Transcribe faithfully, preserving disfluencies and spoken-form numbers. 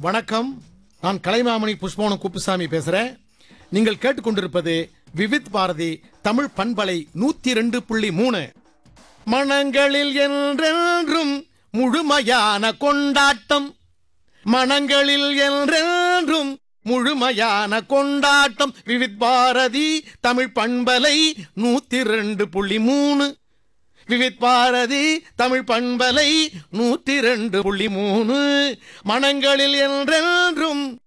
வணக்கம். நான் கலைமாமணி புஷ்பவனம் குப்புசாமி பேசுறேன். நீங்கள் கேட்டுக்கொண்டிருப்பது விவித் பாரதி தமிழ் பண்பலை நூத்தி ரெண்டு புள்ளி மூணு. மனங்களில் என்றென்றும் முழுமையான கொண்டாட்டம், மனங்களில் என்றென்றும் முழுமையான கொண்டாட்டம். விவித் பாரதி தமிழ் பண்பலை நூத்தி ரெண்டு புள்ளி மூணு. விவித் பாரதி தமிழ் பண்பலை நூத்தி ரெண்டு புள்ளி மூணு. மனங்களில் என்றென்றும்